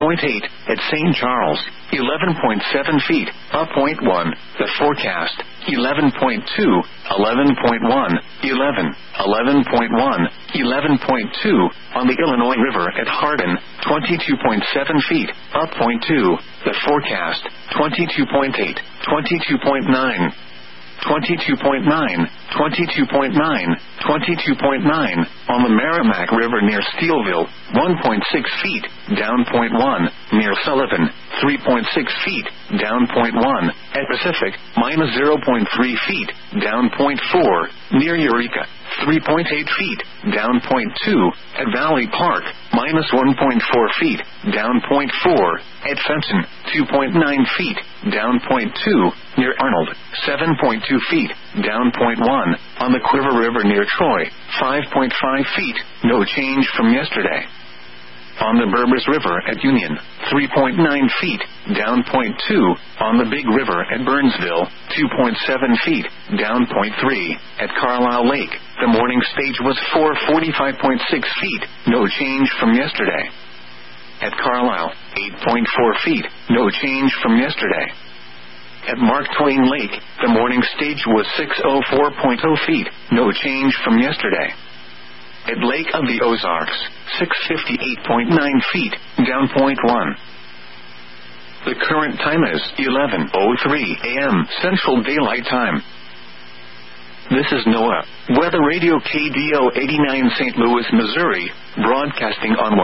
At St. Charles, 11.7 feet, up 0.1. The forecast, 11.2, 11.1, 11, 11.1, 11.2. On the Illinois River at Hardin, 22.7 feet, up 0.2. The forecast, 22.8, 22.9. 22.9, 22.9, 22.9. On the Merrimack River near Steelville, 1.6 feet, down 0.1. Near Sullivan, 3.6 feet, down 0.1. At Pacific, minus 0.3 feet, down 0.4. Near Eureka, 3.8 feet, down 0.2. At Valley Park, minus 1.4 feet, down 0.4. At Fenton, 2.9 feet, down 0.2. Near Arnold, 7.2 feet, down 0.1. On the Quiver River near Troy, 5.5 feet, no change from yesterday. On the Burbus River at Union, 3.9 feet, down 0.2. On the Big River at Burnsville, 2.7 feet, down 0.3. At Carlisle Lake, the morning stage was 445.6 feet, no change from yesterday. At Carlisle, 8.4 feet, no change from yesterday. At Mark Twain Lake, the morning stage was 604.0 feet, no change from yesterday. At Lake of the Ozarks, 658.9 feet, down 0.1. The current time is 11:03 a.m. Central Daylight Time. This is NOAA Weather Radio KDO 89 St. Louis, Missouri, broadcasting on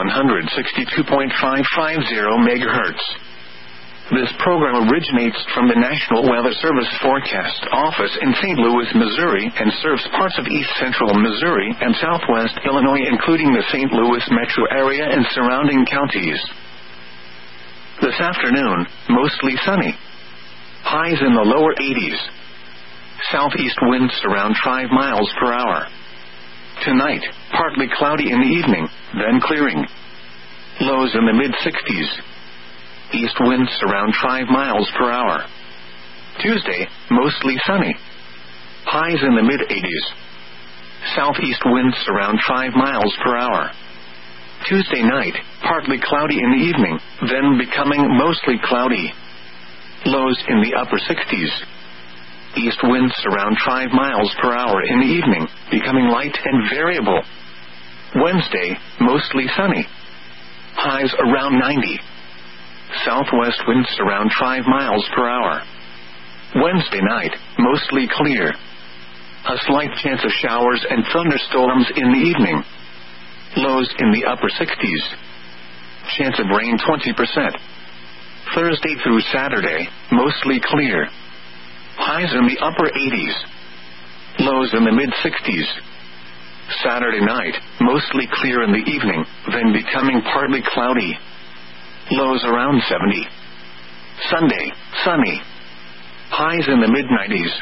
162.550 MHz. This program originates from the National Weather Service Forecast Office in St. Louis, Missouri, and serves parts of east central Missouri and southwest Illinois, including the St. Louis metro area and surrounding counties. This afternoon, mostly sunny. Highs in the lower 80s. Southeast winds around 5 miles per hour. Tonight, partly cloudy in the evening, then clearing. Lows in the mid-60s. East winds around 5 miles per hour. Tuesday, mostly sunny. Highs in the mid-80s. Southeast winds around 5 miles per hour. Tuesday night, partly cloudy in the evening, then becoming mostly cloudy. Lows in the upper 60s. East winds around 5 miles per hour in the evening, becoming light and variable. Wednesday, mostly sunny. Highs around 90. Southwest winds around 5 miles per hour. Wednesday night, mostly clear. A slight chance of showers and thunderstorms in the evening. Lows in the upper 60s. Chance of rain 20%. Thursday through Saturday, mostly clear. Highs in the upper 80s. Lows in the mid-60s. Saturday night, mostly clear in the evening, then becoming partly cloudy. Lows around 70. Sunday, sunny. Highs in the mid-90s.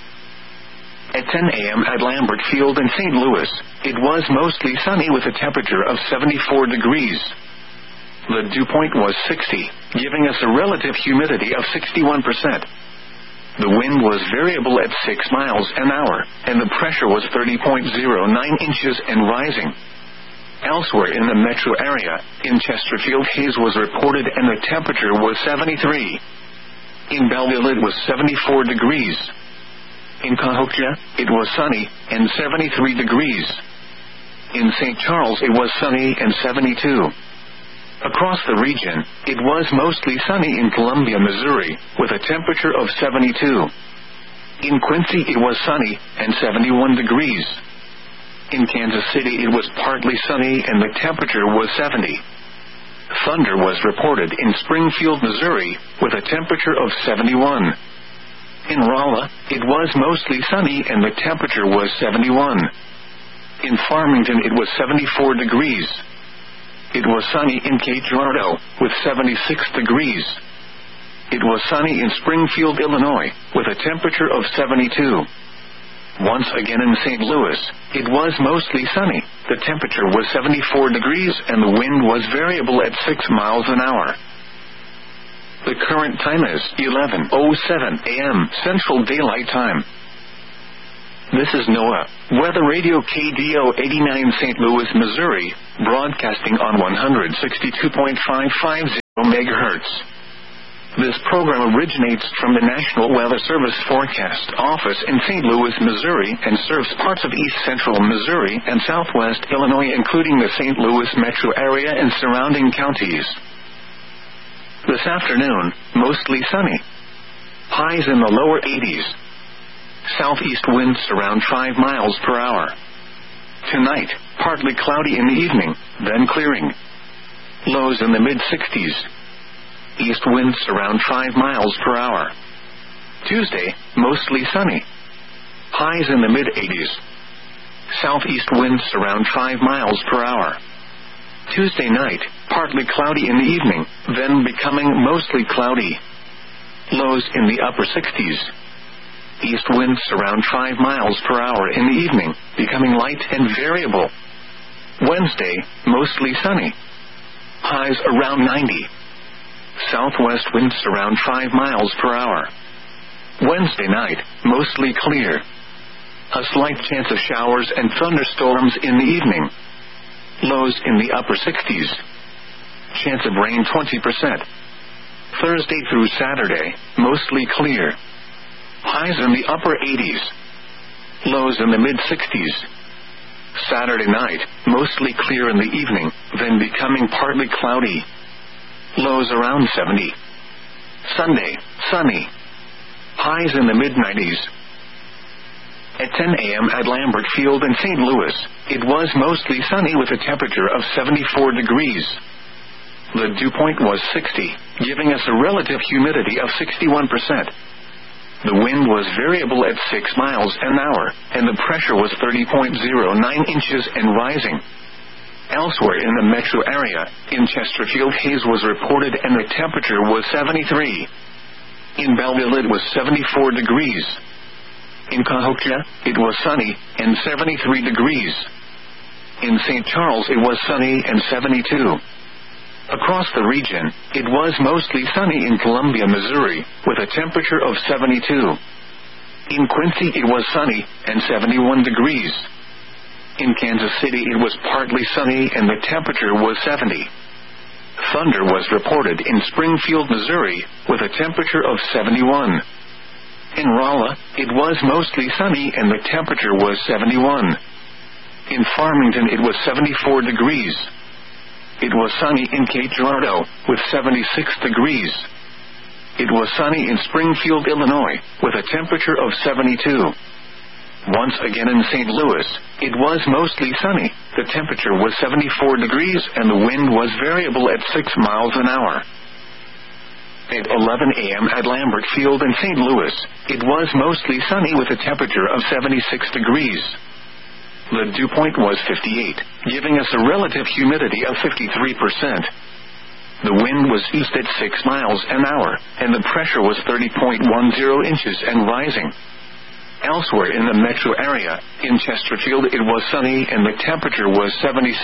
At 10 a.m. at Lambert Field in St. Louis, it was mostly sunny with a temperature of 74 degrees. The dew point was 60, giving us a relative humidity of 61%. The wind was variable at 6 miles an hour, and the pressure was 30.09 inches and rising. Elsewhere in the metro area, in Chesterfield, haze was reported and the temperature was 73. In Belleville, it was 74 degrees. In Cahokia, it was sunny and 73 degrees. In St. Charles, it was sunny and 72. Across the region, it was mostly sunny in Columbia, Missouri, with a temperature of 72. In Quincy, it was sunny and 71 degrees. In Kansas City, it was partly sunny and the temperature was 70. Thunder was reported in Springfield, Missouri, with a temperature of 71. In Rolla, it was mostly sunny and the temperature was 71. In Farmington, it was 74 degrees. It was sunny in Cape Girardeau, with 76 degrees. It was sunny in Springfield, Illinois, with a temperature of 72. Once again in St. Louis, it was mostly sunny. The temperature was 74 degrees and the wind was variable at 6 miles an hour. The current time is 11:07 a.m. Central Daylight Time. This is NOAA Weather Radio KDO 89 St. Louis, Missouri, broadcasting on 162.550 megahertz. This program originates from the National Weather Service Forecast Office in St. Louis, Missouri, and serves parts of east central Missouri and southwest Illinois, including the St. Louis metro area and surrounding counties. This afternoon, mostly sunny. Highs in the lower 80s. Southeast winds around 5 miles per hour. Tonight, partly cloudy in the evening, then clearing. Lows in the mid-60s. East winds around 5 miles per hour. Tuesday, mostly sunny. Highs in the mid-80s. Southeast winds around 5 miles per hour. Tuesday night, partly cloudy in the evening, then becoming mostly cloudy. Lows in the upper 60s. East winds around 5 miles per hour in the evening, becoming light and variable. Wednesday, mostly sunny. Highs around 90. Southwest winds around 5 miles per hour. Wednesday night, mostly clear. A slight chance of showers and thunderstorms in the evening. Lows in the upper 60s. Chance of rain 20%. Thursday through Saturday, mostly clear. Highs in the upper 80s. Lows in the mid-60s. Saturday night, mostly clear in the evening, then becoming partly cloudy. Lows around 70. Sunday, sunny. Highs in the mid-90s. At 10 a.m. at Lambert Field in St. Louis, it was mostly sunny with a temperature of 74 degrees. The dew point was 60, giving us a relative humidity of 61%. The wind was variable at 6 miles an hour, and the pressure was 30.09 inches and rising. Elsewhere in the metro area, in Chesterfield, haze was reported and the temperature was 73. In Belleville, it was 74 degrees. In Cahokia, it was sunny and 73 degrees. In St. Charles, it was sunny and 72. Across the region, it was mostly sunny in Columbia, Missouri, with a temperature of 72. In Quincy, it was sunny and 71 degrees. In Kansas City, it was partly sunny and the temperature was 70. Thunder was reported in Springfield, Missouri, with a temperature of 71. In Rolla, it was mostly sunny and the temperature was 71. In Farmington, it was 74 degrees. It was sunny in Cape Girardeau, with 76 degrees. It was sunny in Springfield, Illinois, with a temperature of 72. Once again in St. Louis, it was mostly sunny. The temperature was 74 degrees and the wind was variable at 6 miles an hour. At 11 a.m. at Lambert Field in St. Louis, it was mostly sunny with a temperature of 76 degrees. The dew point was 58, giving us a relative humidity of 53%. The wind was east at 6 miles an hour, and the pressure was 30.10 inches and rising. Elsewhere in the metro area, in Chesterfield, it was sunny and the temperature was 76.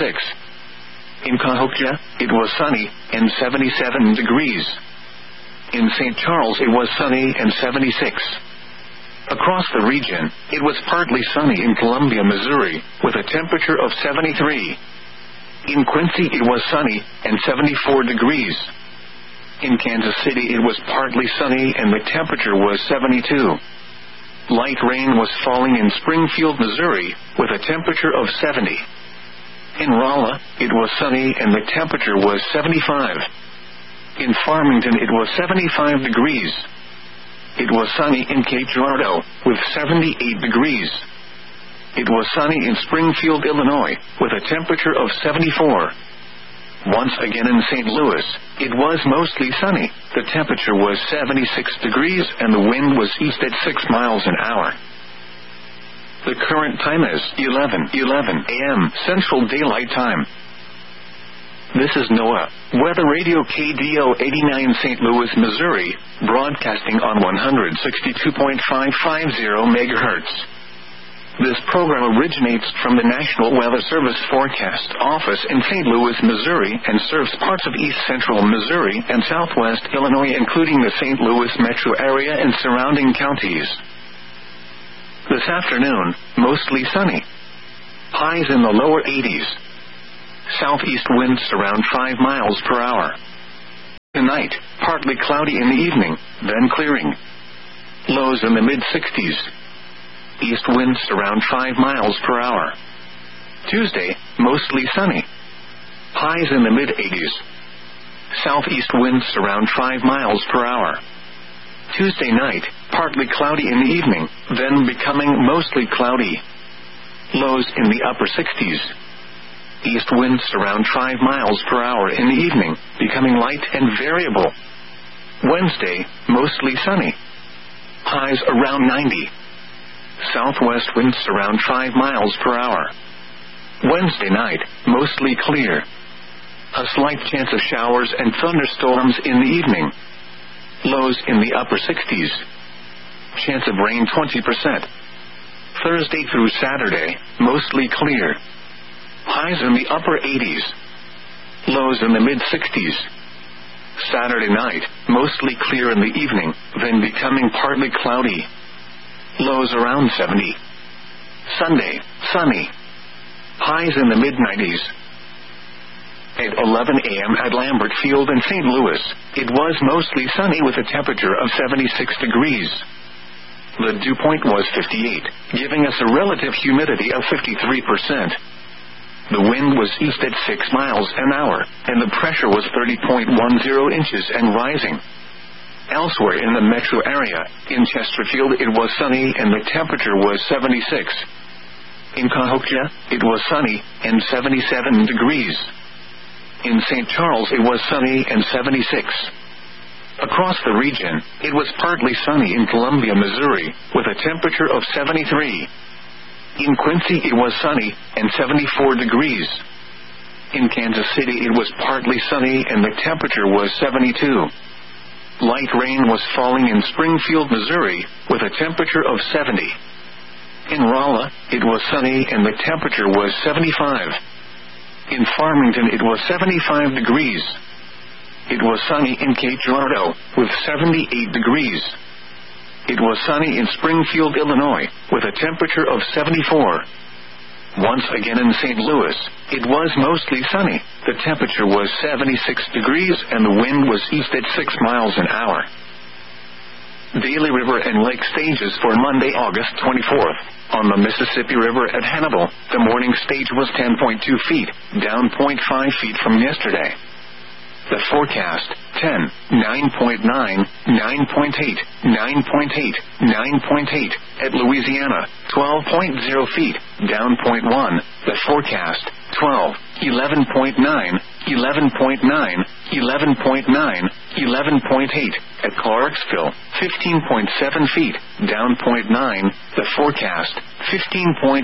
In Cahokia, it was sunny and 77 degrees. In St. Charles, it was sunny and 76. Across the region, it was partly sunny in Columbia, Missouri, with a temperature of 73. In Quincy, it was sunny and 74 degrees. In Kansas City, it was partly sunny and the temperature was 72. Light rain was falling in Springfield, Missouri, with a temperature of 70. In Rolla, it was sunny and the temperature was 75. In Farmington, it was 75 degrees. It was sunny in Cape Girardeau, with 78 degrees. It was sunny in Springfield, Illinois, with a temperature of 74. Once again in St. Louis, it was mostly sunny. The temperature was 76 degrees and the wind was east at 6 miles an hour. The current time is 11:11 a.m. Central Daylight Time. This is NOAA, Weather Radio KDO 89 St. Louis, Missouri, broadcasting on 162.550 megahertz. This program originates from the National Weather Service Forecast Office in St. Louis, Missouri, and serves parts of east central Missouri and southwest Illinois, including the St. Louis metro area and surrounding counties. This afternoon, mostly sunny. Highs in the lower 80s. Southeast winds around 5 miles per hour. night, partly cloudy in the evening, then clearing. Lows in the mid-60s. East winds around 5 miles per hour. Tuesday, mostly sunny. Highs in the mid-80s. Southeast winds around 5 miles per hour. Tuesday night, partly cloudy in the evening, then becoming mostly cloudy. Lows in the upper 60s. East winds around 5 miles per hour in the evening, becoming light and variable. Wednesday, mostly sunny. Highs around 90. Southwest winds around 5 miles per hour. Wednesday night, mostly clear. A slight chance of showers and thunderstorms in the evening. Lows in the upper 60s. Chance of rain 20%. Thursday through Saturday, mostly clear. Highs in the upper 80s. Lows in the mid-60s. Saturday night, mostly clear in the evening, then becoming partly cloudy. Lows around 70. Sunday, sunny. Highs in the mid-90s. At 11 a.m. at Lambert Field in St. Louis, it was mostly sunny with a temperature of 76 degrees. The dew point was 58, giving us a relative humidity of 53%. The wind was east at 6 miles an hour, and the pressure was 30.10 inches and rising. Elsewhere in the metro area, in Chesterfield it was sunny and the temperature was 76. In Cahokia, it was sunny and 77 degrees. In St. Charles it was sunny and 76. Across the region, it was partly sunny in Columbia, Missouri, with a temperature of 73. In Quincy it was sunny and 74 degrees. In Kansas City it was partly sunny and the temperature was 72. Light rain was falling in Springfield, Missouri, with a temperature of 70. In Rolla, it was sunny and the temperature was 75. In Farmington it was 75 degrees. It was sunny in Cape Girardeau, with 78 degrees. It was sunny in Springfield, Illinois, with a temperature of 74. Once again in St. Louis, it was mostly sunny. The temperature was 76 degrees and the wind was east at 6 miles an hour. Daily river and lake stages for Monday, August 24th. On the Mississippi River at Hannibal, the morning stage was 10.2 feet, down 0.5 feet from yesterday. The forecast, 10, 9.9, 9.8, 9.8, 9.8. At Louisiana, 12.0 feet, down 0.1. The forecast, 12, 11.9, 11.9, 11.9, 11.8. At Clarksville, 15.7 feet, down 0.9. The forecast, 15.4,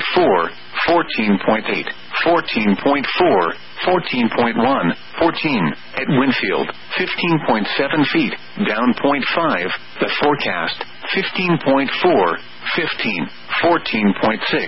14.8, 14.4, 14.1, 14. At Winfield, 15.7 feet, down 0.5. The forecast, 15.4, 15, 14.6,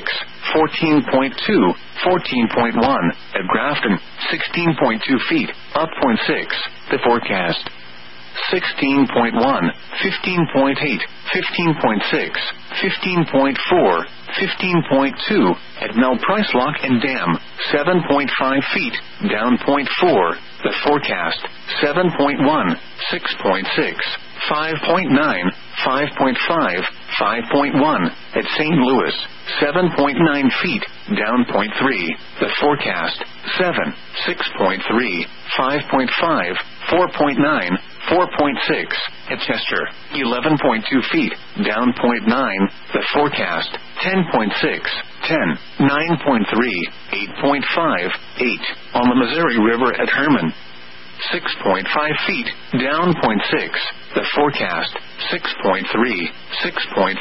14.2, 14.1. At Grafton, 16.2 feet, up 0.6. The forecast, 16.1, 15.8, 15.6, 15.4, 15.2. At Mel Price Lock and Dam, 7.5 feet, down 0.4. The forecast, 7.1, 6.6, 5.9, 5.5, 5.1. At St. Louis, 7.9 feet, down 0.3. The forecast, 7, 6.3, 5.5, 4.9, 4.6. At Chester, 11.2 feet, down 0.9. The forecast, 10.6, 10, 9.3, 8.5, 8. On the Missouri River at Herman, 6.5 feet, down 0.6. The forecast, 6.3, 6.3,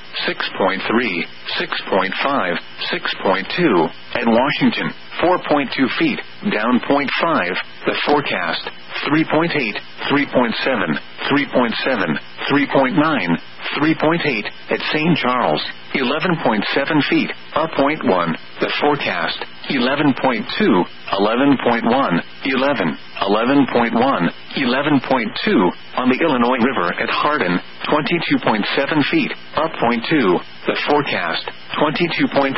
6.3, 6.5, 6.2. At Washington, 4.2 feet, down 0.5. The forecast, 3.8, 3.7, 3.7, 3.9, 3.8. At St. Charles, 11.7 feet, up 0.1. The forecast, 11.2, 11.1, 11, 11.1, 11.2. On the Illinois River at Hardin, 22.7 feet, up 0.2. The forecast, 22.8,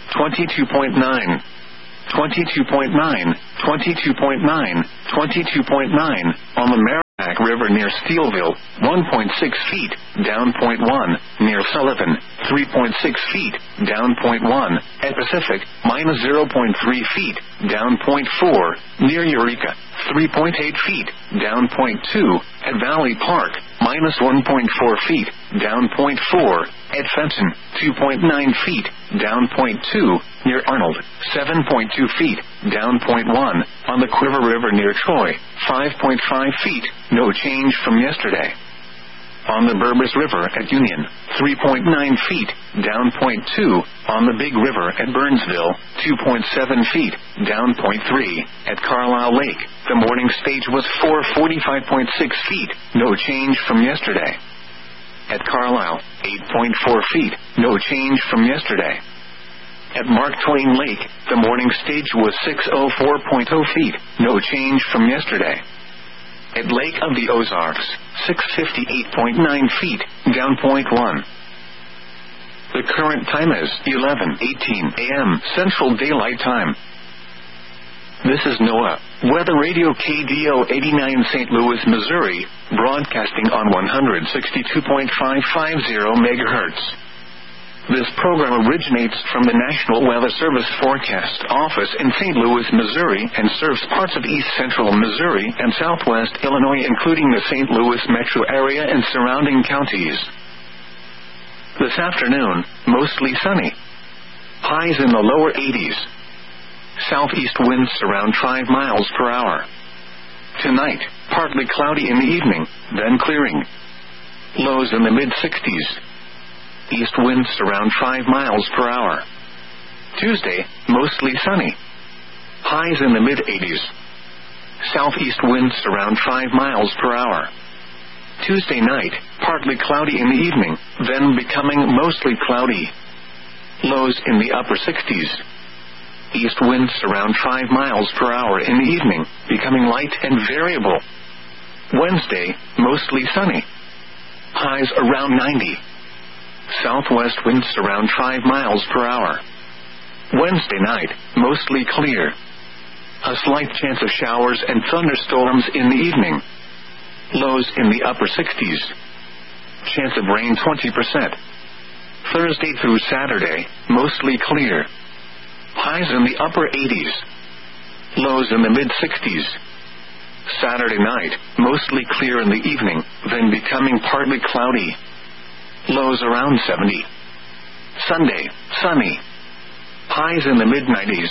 22.9, 22.9, 22.9, 22.9. On the Merrimack River near Steelville, 1.6 feet, down 0.1, near Sullivan, 3.6 feet, down 0.1, at Pacific, minus 0.3 feet, down 0.4, near Eureka, 3.8 feet, down 0.2, at Valley Park, minus 1.4 feet, down 0.4, at Fenton, 2.9 feet, down 0.2, near Arnold, 7.2 feet, down 0.1, on the Quiver River near Troy, 5.5 feet, no change from yesterday. On the Burbus River at Union, 3.9 feet, down 0.2, on the Big River at Burnsville, 2.7 feet, down 0.3, at Carlisle Lake, the morning stage was 445.6 feet, no change from yesterday. At Carlisle, 8.4 feet, no change from yesterday. At Mark Twain Lake, the morning stage was 604.0 feet, no change from yesterday. At Lake of the Ozarks, 658.9 feet, down 0.1. The current time is 11:18 a.m. Central Daylight Time. This is NOAA Weather Radio KDO 89 St. Louis, Missouri, broadcasting on 162.550 MHz. This program originates from the National Weather Service Forecast Office in St. Louis, Missouri, and serves parts of east central Missouri and southwest Illinois, including the St. Louis metro area and surrounding counties. This afternoon, mostly sunny. Highs in the lower 80s. Southeast winds around 5 miles per hour. Tonight, partly cloudy in the evening, then clearing. Lows in the mid-60s. East winds around 5 miles per hour. Tuesday, mostly sunny. Highs in the mid-80s. Southeast winds around 5 miles per hour. Tuesday night, partly cloudy in the evening, then becoming mostly cloudy. Lows in the upper 60s. East winds around 5 miles per hour in the evening, becoming light and variable. Wednesday, mostly sunny. Highs around 90. Southwest winds around 5 miles per hour. Wednesday night, mostly clear. A slight chance of showers and thunderstorms in the evening. Lows in the upper 60s. Chance of rain 20%. Thursday through Saturday, mostly clear. Highs in the upper 80s. Lows in the mid-60s. Saturday night, mostly clear in the evening, then becoming partly cloudy. Lows around 70. Sunday, sunny. Highs in the mid-90s.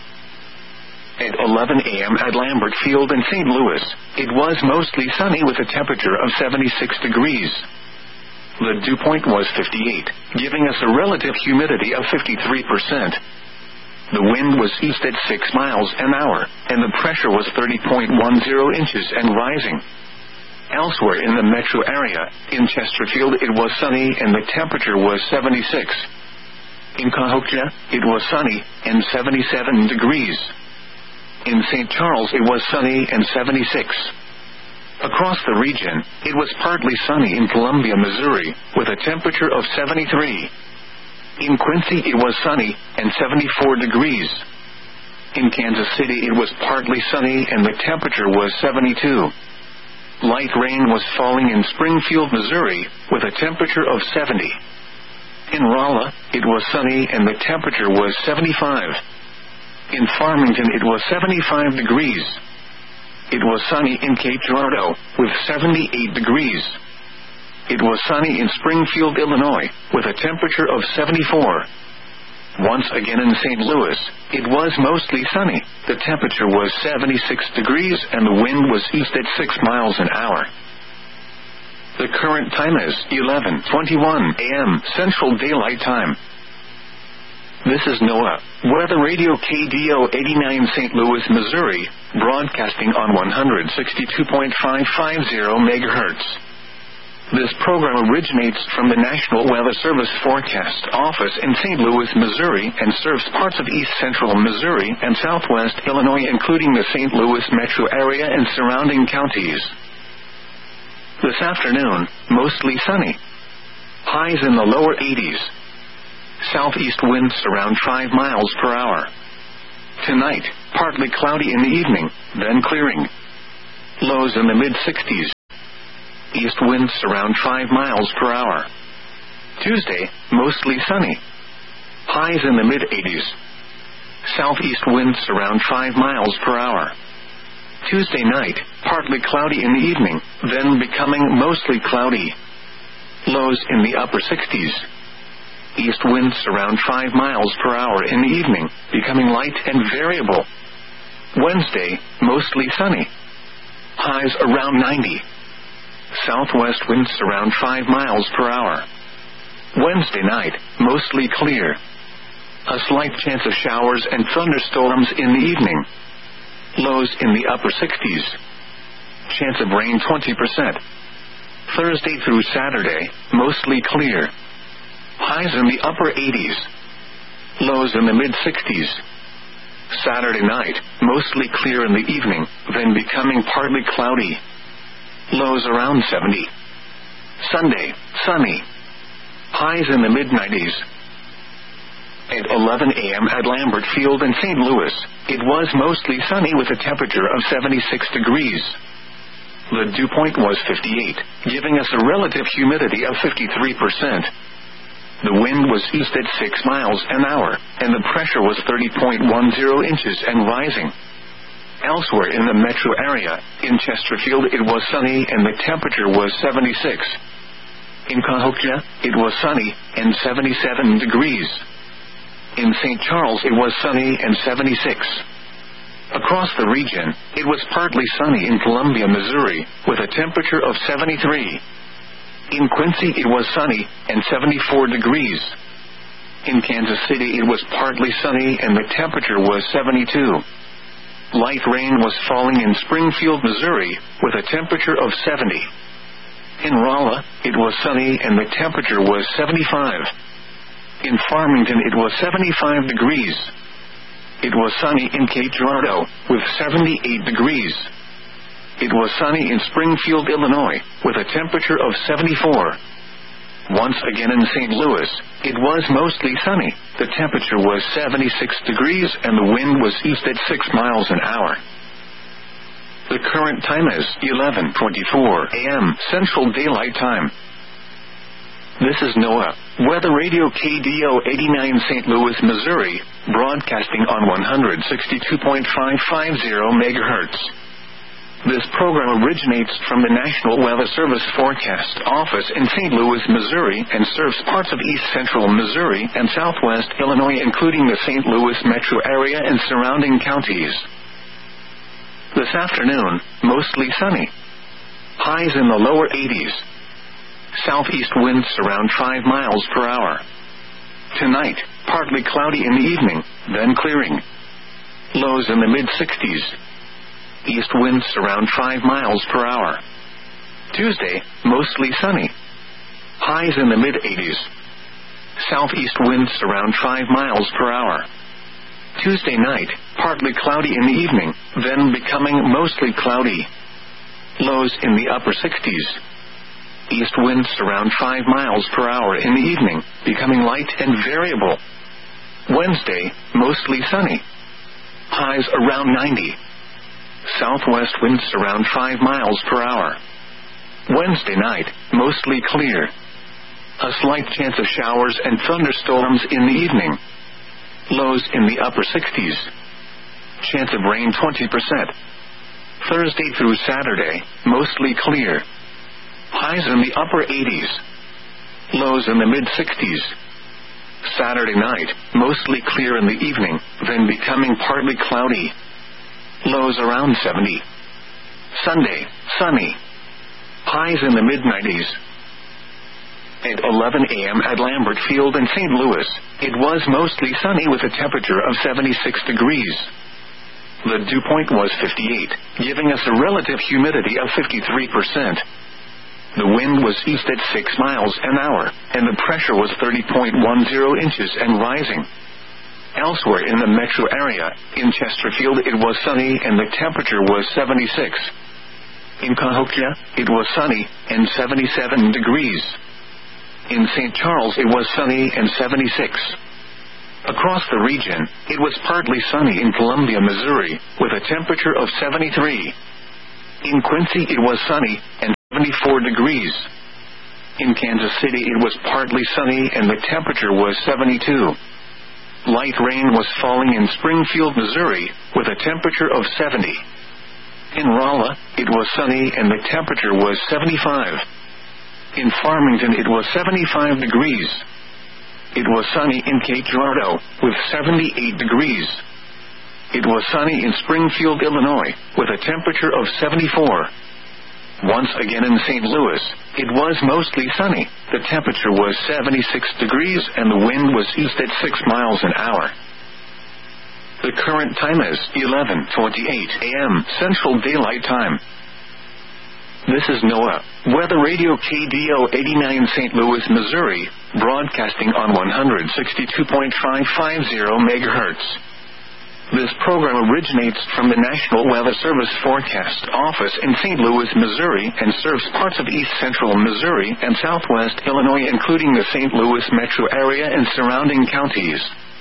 At 11 a.m. at Lambert Field in St. Louis, it was mostly sunny with a temperature of 76 degrees. The dew point was 58, giving us a relative humidity of 53%. The wind was east at 6 miles an hour, and the pressure was 30.10 inches and rising. Elsewhere in the metro area, in Chesterfield it was sunny and the temperature was 76. In Cahokia, it was sunny and 77 degrees. In St. Charles it was sunny and 76. Across the region, it was partly sunny in Columbia, Missouri, with a temperature of 73. In Quincy it was sunny and 74 degrees. In Kansas City it was partly sunny and the temperature was 72. Light rain was falling in Springfield, Missouri, with a temperature of 70. In Rolla, it was sunny and the temperature was 75. In Farmington, it was 75 degrees. It was sunny in Cape Girardeau, with 78 degrees. It was sunny in Springfield, Illinois, with a temperature of 74. Once again in St. Louis, it was mostly sunny. The temperature was 76 degrees and the wind was east at 6 miles an hour. The current time is 11:21 a.m. Central Daylight Time. This is NOAA Weather Radio KDO 89 St. Louis, Missouri, broadcasting on 162.550 MHz. This program originates from the National Weather Service Forecast Office in St. Louis, Missouri, and serves parts of east central Missouri and southwest Illinois, including the St. Louis metro area and surrounding counties. This afternoon, mostly sunny. Highs in the lower 80s. Southeast winds around 5 miles per hour. Tonight, partly cloudy in the evening, then clearing. Lows in the mid-60s. East winds around 5 miles per hour. Tuesday, mostly sunny. Highs in the mid-80s. Southeast winds around 5 miles per hour. Tuesday night, partly cloudy in the evening, then becoming mostly cloudy. Lows in the upper 60s. East winds around 5 miles per hour in the evening, becoming light and variable. Wednesday, mostly sunny. Highs around 90. Southwest winds around 5 miles per hour. Wednesday night, mostly clear. A slight chance of showers and thunderstorms in the evening. Lows in the upper 60s. Chance of rain 20%. Thursday through Saturday, mostly clear. Highs in the upper 80s. Lows in the mid-60s. Saturday night, mostly clear in the evening, then becoming partly cloudy. Lows around 70. Sunday, sunny. Highs in the mid-90s. At 11 a.m. at Lambert Field in St. Louis, it was mostly sunny with a temperature of 76 degrees. The dew point was 58, giving us a relative humidity of 53%. The wind was east at 6 miles an hour, and the pressure was 30.10 inches and rising. Elsewhere in the metro area, in Chesterfield it was sunny and the temperature was 76. In Cahokia, it was sunny and 77 degrees. In St. Charles it was sunny and 76. Across the region, it was partly sunny in Columbia, Missouri, with a temperature of 73. In Quincy it was sunny and 74 degrees. In Kansas City it was partly sunny and the temperature was 72. Light rain was falling in Springfield, Missouri, with a temperature of 70. In Rolla, it was sunny and the temperature was 75. In Farmington it was 75 degrees. It was sunny in Cape Girardeau, with 78 degrees. It was sunny in Springfield, Illinois, with a temperature of 74. Once again in St. Louis, it was mostly sunny. The temperature was 76 degrees and the wind was east at 6 miles an hour. The current time is 11:24 a.m. Central Daylight Time. This is NOAA, Weather Radio KDO 89 St. Louis, Missouri, broadcasting on 162.550 MHz. This program originates from the National Weather Service Forecast Office in St. Louis, Missouri, and serves parts of east central Missouri and southwest Illinois, including the St. Louis metro area and surrounding counties. This afternoon, mostly sunny. Highs in the lower 80s. Southeast winds around 5 miles per hour. Tonight, partly cloudy in the evening, then clearing. Lows in the mid-60s. East winds around 5 miles per hour. Tuesday, mostly sunny. Highs in the mid-80s. Southeast winds around 5 miles per hour. Tuesday night, partly cloudy in the evening, then becoming mostly cloudy. Lows in the upper 60s. East winds around 5 miles per hour in the evening, becoming light and variable. Wednesday, mostly sunny. Highs around 90. Southwest winds around 5 miles per hour. Wednesday night, mostly clear. A slight chance of showers and thunderstorms in the evening. Lows in the upper 60s. Chance of rain 20%. Thursday through Saturday, mostly clear. Highs in the upper 80s. Lows in the mid-60s. Saturday night, mostly clear in the evening, then becoming partly cloudy. Lows around 70. Sunday, sunny. Highs in the mid-90s. At 11 a.m. at Lambert Field in St. Louis, it was mostly sunny with a temperature of 76 degrees. The dew point was 58, giving us a relative humidity of 53%. The wind was east at 6 miles an hour, and the pressure was 30.10 inches and rising. Elsewhere in the metro area, in Chesterfield it was sunny and the temperature was 76. In Cahokia, it was sunny and 77 degrees. In St. Charles it was sunny and 76. Across the region, it was partly sunny in Columbia, Missouri, with a temperature of 73. In Quincy it was sunny and 74 degrees. In Kansas City it was partly sunny and the temperature was 72. Light rain was falling in Springfield, Missouri, with a temperature of 70. In Rolla, it was sunny and the temperature was 75. In Farmington it was 75 degrees. It was sunny in Cape Girardeau, with 78 degrees. It was sunny in Springfield, Illinois, with a temperature of 74. Once again in St. Louis, it was mostly sunny. The temperature was 76 degrees and the wind was east at 6 miles an hour. The current time is 11:28 a.m. Central Daylight Time. This is NOAA Weather Radio KDO 89 St. Louis, Missouri, broadcasting on 162.550 MHz. This program originates from the National Weather Service Forecast Office in St. Louis, Missouri, and serves parts of east central Missouri and southwest Illinois, including the St. Louis metro area and surrounding counties.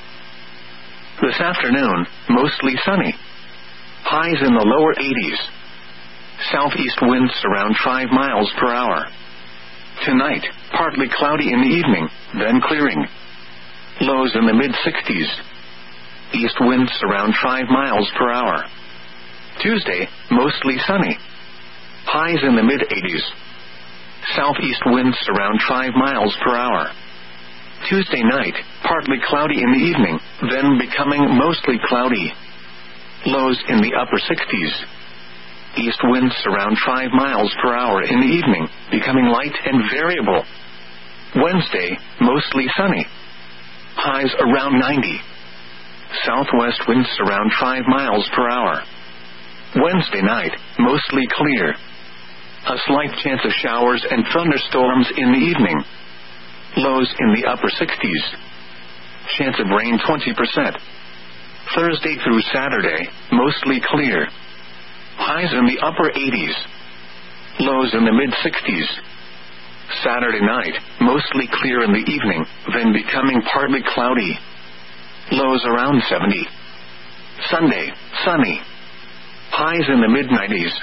This afternoon, mostly sunny. Highs in the lower 80s. Southeast winds around 5 miles per hour. Tonight, partly cloudy in the evening, then clearing. Lows in the mid-60s. East winds around 5 miles per hour. Tuesday, mostly sunny. Highs in the mid-80s. Southeast winds around 5 miles per hour. Tuesday night, partly cloudy in the evening, then becoming mostly cloudy. Lows in the upper 60s. East winds around 5 miles per hour in the evening, becoming light and variable. Wednesday, mostly sunny. Highs around 90. Southwest winds around 5 miles per hour. Wednesday night, mostly clear. A slight chance of showers and thunderstorms in the evening. Lows in the upper 60s. Chance of rain 20%. Thursday through Saturday, mostly clear. Highs in the upper 80s. Lows in the mid-60s. Saturday night, mostly clear in the evening, then becoming partly cloudy. Lows around 70. Sunday, sunny. Highs in the mid-90s.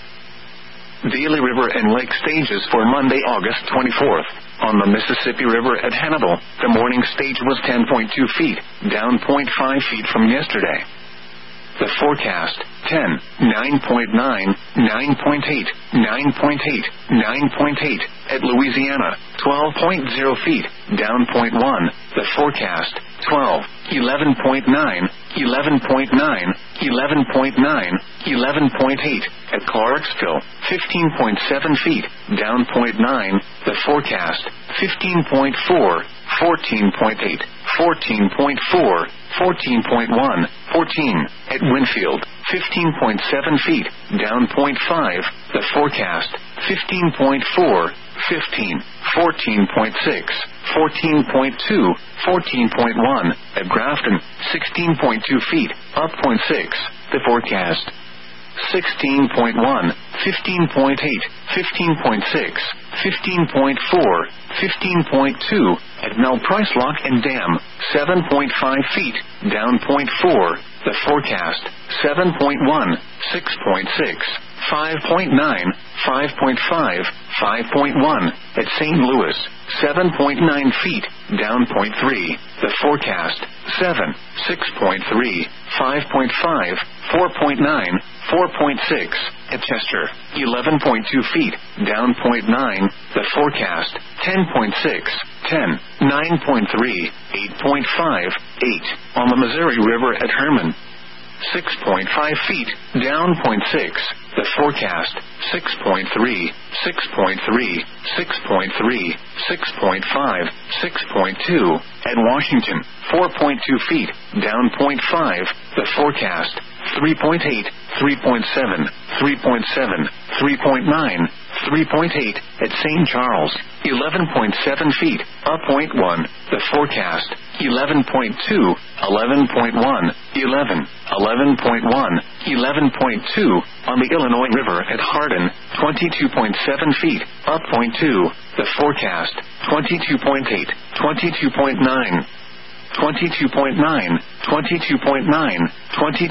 Daily river and lake stages for Monday, August 24th. On the Mississippi River at Hannibal, the morning stage was 10.2 feet, down 0.5 feet from yesterday. The forecast, 10, 9.9, 9.8, 9.8, 9.8. At Louisiana, 12.0 feet, down 0.1. The forecast, 12, 11.9, 11.9, 11.9, 11.8. At Clarksville, 15.7 feet, down 0.9. The forecast, 15.4, 14.8, 14.4, 14.1, 14. At Winfield, 15.7 feet, down 0.5. The forecast, 15.4, 15, 14.6, 14.2, 14.1. At Grafton, 16.2 feet, up 0.6. The forecast, 16.1, 15.8, 15.6, 15.4, 15.2. At Mel Price Lock and Dam, 7.5 feet, down 0.4. The forecast, 7.1, 6.6, 5.9, 5.5, 5.1. At St. Louis, 7.9 feet, down 0.3. The forecast, 7, 6.3, 5.5, 4.9, 4.6. At Chester, 11.2 feet, down 0.9. The forecast, 10.6, 10, 9.3, 8.5, 8. On the Missouri River at Herman, 6.5 feet, down 0.6. The forecast, 6.3, 6.3, 6.3, 6.5, 6.2. At Washington, 4.2 feet, down 0.5. The forecast, 3.8, 3.7, 3.7, 3.9, 3.8. At St. Charles, 11.7 feet, up 0.1. The forecast, 11.2, 11.1, 11, 11.1, 11.2. On the Illinois River at Hardin, 22.7 feet, up 0.2. The forecast, 22.8, 22.9. 22.9, 22.9,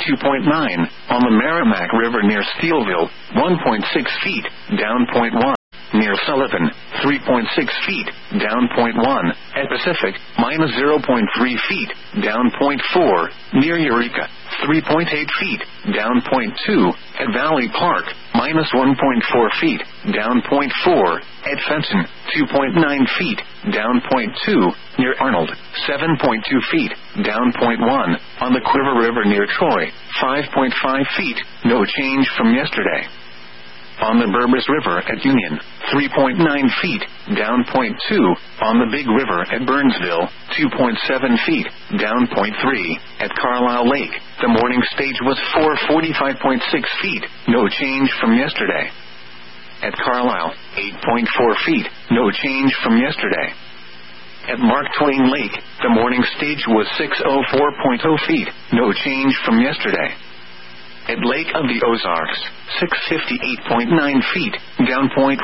22.9. On the Merrimack River near Steelville, 1.6 feet, down 0.1. near Sullivan, 3.6 feet, down 0.1, at Pacific, minus 0.3 feet, down 0.4, near Eureka, 3.8 feet, down 0.2, at Valley Park, minus 1.4 feet, down 0.4, at Fenton, 2.9 feet, down 0.2, near Arnold, 7.2 feet, down 0.1, on the Quiver River near Troy, 5.5 feet, no change from yesterday. On the Burbus River at Union, 3.9 feet, down 0.2, on the Big River at Burnsville, 2.7 feet, down 0.3, at Carlisle Lake, the morning stage was 445.6 feet, no change from yesterday. At Carlisle, 8.4 feet, no change from yesterday. At Mark Twain Lake, the morning stage was 604.0 feet, no change from yesterday. At Lake of the Ozarks, 658.9 feet, down 0.1.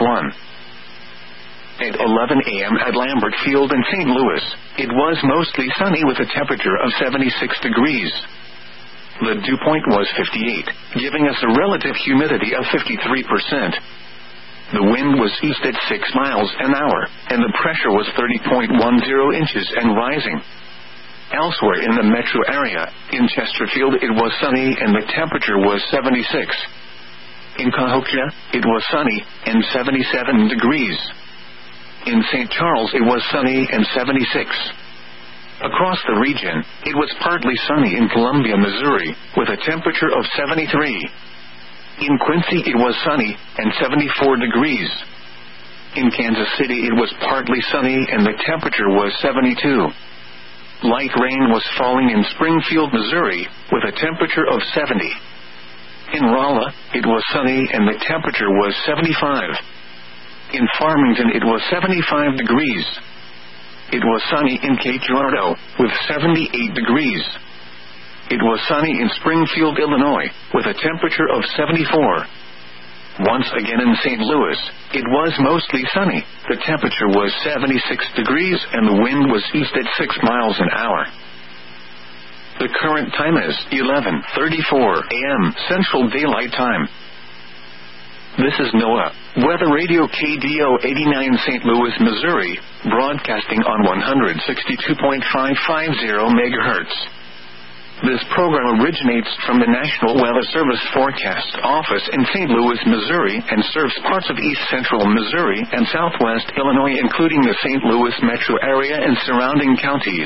At 11 a.m. at Lambert Field in St. Louis, it was mostly sunny with a temperature of 76 degrees. The dew point was 58, giving us a relative humidity of 53%. The wind was east at 6 miles an hour, and the pressure was 30.10 inches and rising. Elsewhere in the metro area, in Chesterfield it was sunny and the temperature was 76. In Cahokia, it was sunny and 77 degrees. In St. Charles it was sunny and 76. Across the region, it was partly sunny in Columbia, Missouri, with a temperature of 73. In Quincy it was sunny and 74 degrees. In Kansas City it was partly sunny and the temperature was 72. Light rain was falling in Springfield, Missouri, with a temperature of 70. In Rolla, it was sunny and the temperature was 75. In Farmington, it was 75 degrees. It was sunny in Cape Girardeau, with 78 degrees. It was sunny in Springfield, Illinois, with a temperature of 74. Once again in St. Louis, it was mostly sunny. The temperature was 76 degrees and the wind was east at 6 miles an hour. The current time is 11:34 a.m. Central Daylight Time. This is NOAA, Weather Radio KDO 89 St. Louis, Missouri, broadcasting on 162.550 MHz. This program originates from the National Weather Service Forecast Office in St. Louis, Missouri, and serves parts of east central Missouri and southwest Illinois, including the St. Louis metro area and surrounding counties.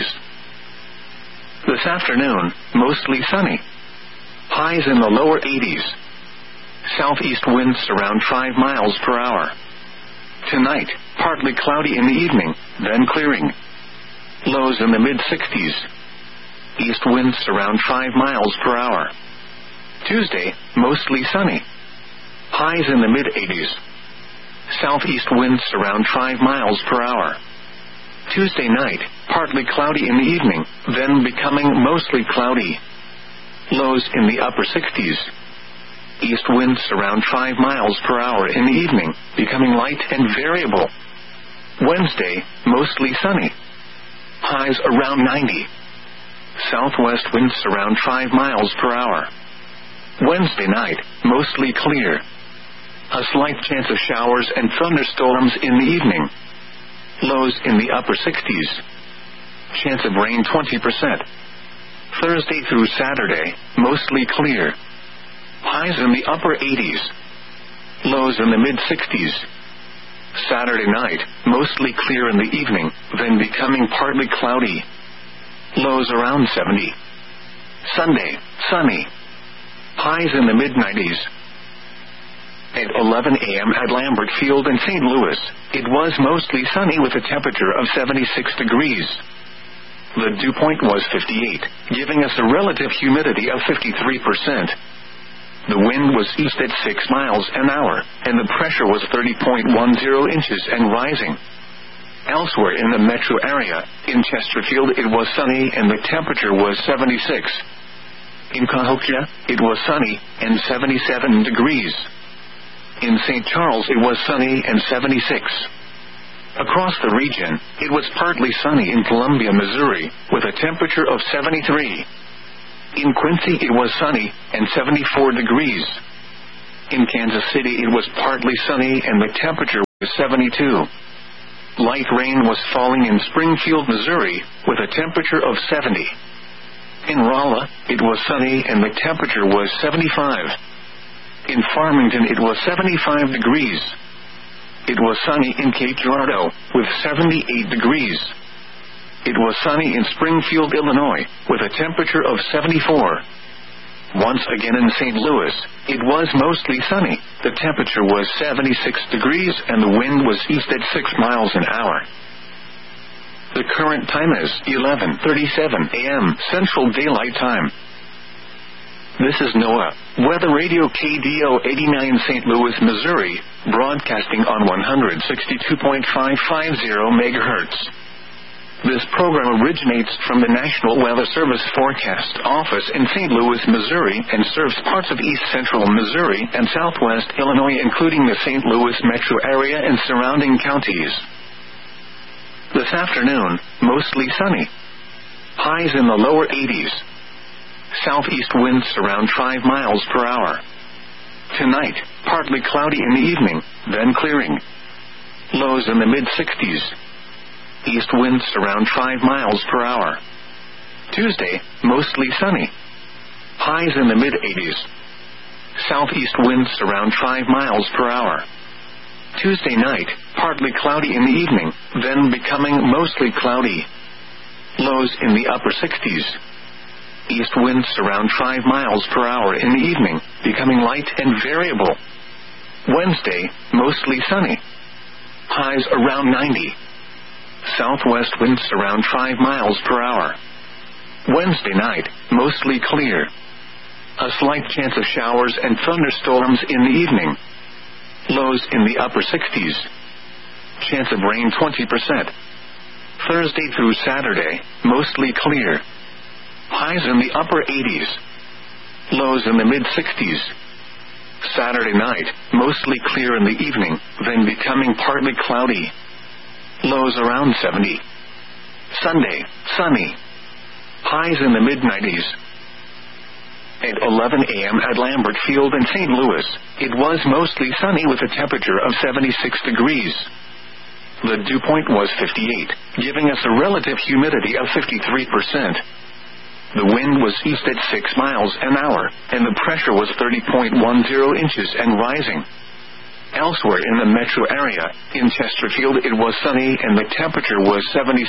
This afternoon, mostly sunny. Highs in the lower 80s. Southeast winds around 5 miles per hour. Tonight, partly cloudy in the evening, then clearing. Lows in the mid-60s. East winds around 5 miles per hour. Tuesday, mostly sunny. Highs in the mid-80s. Southeast winds around 5 miles per hour. Tuesday night, partly cloudy in the evening, then becoming mostly cloudy. Lows in the upper 60s. East winds around 5 miles per hour in the evening, becoming light and variable. Wednesday, mostly sunny. Highs around 90. Southwest winds around 5 miles per hour. Wednesday night, mostly clear. A slight chance of showers and thunderstorms in the evening. Lows in the upper 60s. Chance of rain 20%. Thursday through Saturday, mostly clear. Highs in the upper 80s. Lows in the mid-60s. Saturday night, mostly clear in the evening, then becoming partly cloudy. Lows around 70. Sunday, sunny. Highs in the mid-90s. At 11 a.m. at Lambert Field in St. Louis, it was mostly sunny with a temperature of 76 degrees. The dew point was 58, giving us a relative humidity of 53%. The wind was east at 6 miles an hour, and the pressure was 30.10 inches and rising. Elsewhere in the metro area, in Chesterfield it was sunny and the temperature was 76. In Cahokia, it was sunny and 77 degrees. In St. Charles it was sunny and 76. Across the region, it was partly sunny in Columbia, Missouri, with a temperature of 73. In Quincy it was sunny and 74 degrees. In Kansas City it was partly sunny and the temperature 72. Light rain was falling in Springfield, Missouri, with a temperature of 70. In Rolla, it was sunny and the temperature was 75. In Farmington, it was 75 degrees. It was sunny in Cape Girardeau, with 78 degrees. It was sunny in Springfield, Illinois, with a temperature of 74. Once again in St. Louis, it was mostly sunny. The temperature was 76 degrees and the wind was east at 6 miles an hour. The current time is 11:37 a.m. Central Daylight Time. This is NOAA Weather Radio KDO 89 St. Louis, Missouri, broadcasting on 162.550 MHz. This program originates from the National Weather Service Forecast Office in St. Louis, Missouri, and serves parts of east central Missouri and southwest Illinois, including the St. Louis metro area and surrounding counties. This afternoon, mostly sunny. Highs in the lower 80s. Southeast winds around 5 miles per hour. Tonight, partly cloudy in the evening, then clearing. Lows in the mid-60s. East winds around 5 miles per hour. Tuesday, mostly sunny. Highs in the mid-80s. Southeast winds around 5 miles per hour. Tuesday night, partly cloudy in the evening, then becoming mostly cloudy. Lows in the upper 60s. East winds around 5 miles per hour in the evening, becoming light and variable. Wednesday, mostly sunny. Highs around 90. Southwest winds around 5 miles per hour. Wednesday night, mostly clear. A slight chance of showers and thunderstorms in the evening. Lows in the upper 60s. Chance of rain 20%. Thursday through Saturday, mostly clear. Highs in the upper 80s. Lows in the mid-60s. Saturday night, mostly clear in the evening, then becoming partly cloudy. Lows around 70. Sunday, sunny. Highs in the mid-90s. At 11 a.m. at Lambert Field in St. Louis, it was mostly sunny with a temperature of 76 degrees. The dew point was 58, giving us a relative humidity of 53%. The wind was east at 6 miles an hour, and the pressure was 30.10 inches and rising. Elsewhere in the metro area, in Chesterfield it was sunny and the temperature was 76.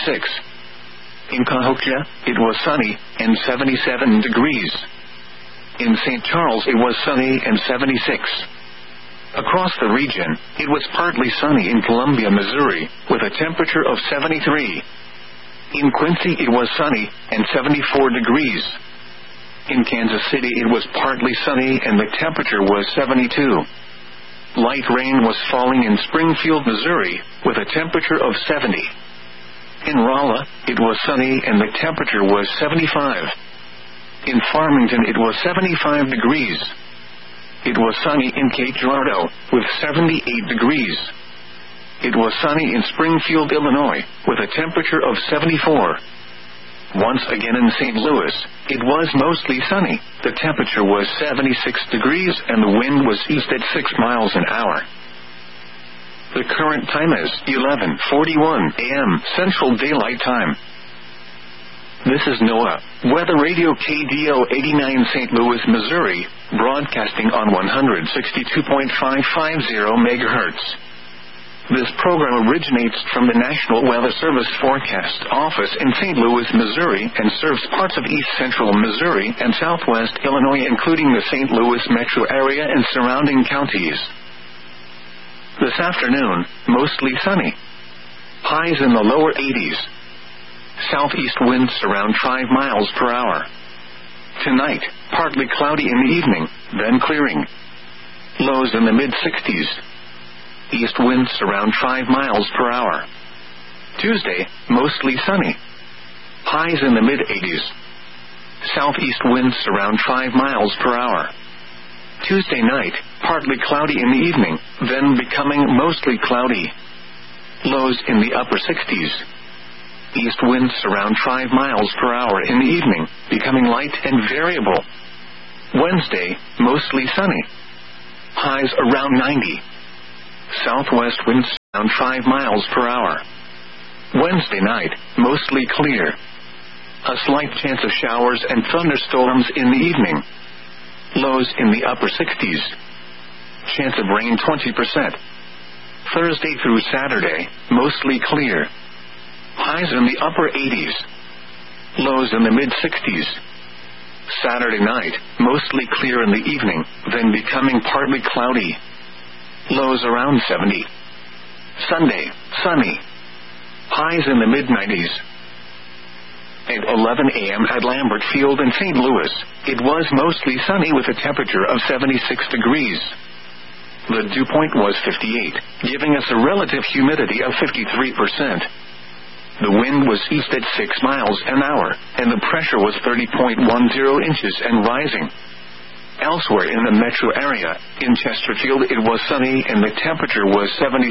In Cahokia, it was sunny and 77 degrees. In St. Charles it was sunny and 76. Across the region, it was partly sunny in Columbia, Missouri, with a temperature of 73. In Quincy it was sunny and 74 degrees. In Kansas City it was partly sunny and the temperature was 72. Light rain was falling in Springfield, Missouri, with a temperature of 70. In Rolla, it was sunny and the temperature was 75. In Farmington, it was 75 degrees. It was sunny in Cape Girardeau, with 78 degrees. It was sunny in Springfield, Illinois, with a temperature of 74. Once again in St. Louis, it was mostly sunny. The temperature was 76 degrees and the wind was east at 6 miles an hour. The current time is 11:41 a.m. Central Daylight Time. This is NOAA Weather Radio KDO 89 St. Louis, Missouri, broadcasting on 162.550 MHz. This program originates from the National Weather Service Forecast Office in St. Louis, Missouri, and serves parts of east central Missouri and southwest Illinois, including the St. Louis metro area and surrounding counties. This afternoon, mostly sunny. Highs in the lower 80s. Southeast winds around 5 miles per hour. Tonight, partly cloudy in the evening, then clearing. Lows in the mid-60s. East winds around 5 miles per hour. Tuesday, mostly sunny. Highs in the mid-80s. Southeast winds around 5 miles per hour. Tuesday night, partly cloudy in the evening, then becoming mostly cloudy. Lows in the upper 60s. East winds around 5 miles per hour in the evening, becoming light and variable. Wednesday, mostly sunny. Highs around 90. Southwest winds around 5 miles per hour. Wednesday night, mostly clear. A slight chance of showers and thunderstorms in the evening. Lows in the upper 60s. Chance of rain 20%. Thursday through Saturday, mostly clear. Highs in the upper 80s. Lows in the mid-60s. Saturday night, mostly clear in the evening, then becoming partly cloudy. Lows around 70. Sunday, sunny. Highs in the mid-90s. At 11 a.m. at Lambert Field in St. Louis, it was mostly sunny with a temperature of 76 degrees. The dew point was 58, giving us a relative humidity of 53%. The wind was east at 6 miles an hour, and the pressure was 30.10 inches and rising. Elsewhere in the metro area, in Chesterfield it was sunny and the temperature was 76.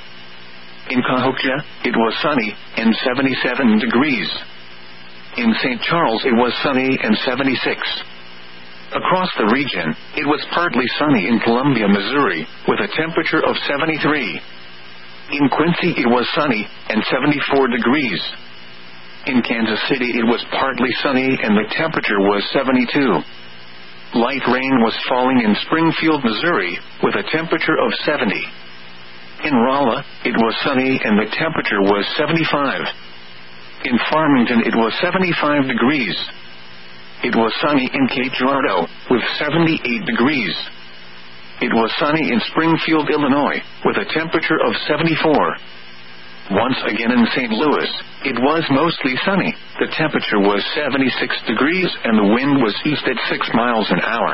In Cahokia, it was sunny and 77 degrees. In St. Charles it was sunny and 76. Across the region, it was partly sunny in Columbia, Missouri, with a temperature of 73. In Quincy it was sunny and 74 degrees. In Kansas City it was partly sunny and the temperature was 72. Light rain was falling in Springfield, Missouri, with a temperature of 70. In Rolla, it was sunny and the temperature was 75. In Farmington it was 75 degrees. It was sunny in Cape Girardeau, with 78 degrees. It was sunny in Springfield, Illinois, with a temperature of 74. Once again in St. Louis, it was mostly sunny. The temperature was 76 degrees and the wind was east at 6 miles an hour.